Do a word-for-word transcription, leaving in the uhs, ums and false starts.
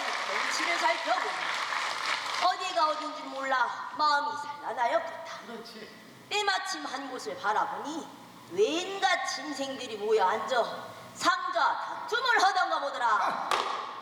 경치를 살펴보니 어디가 어딘지 몰라 마음이 산란하였겠다. 그렇지. 때마침 한 곳을 바라보니 웬가 짐승들이 모여 앉아 상자 다툼을 하던가 보더라.